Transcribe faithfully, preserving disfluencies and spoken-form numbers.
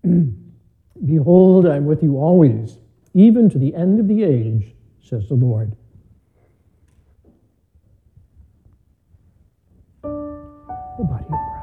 Behold, I am with you always, even to the end of the age, says the Lord. The body of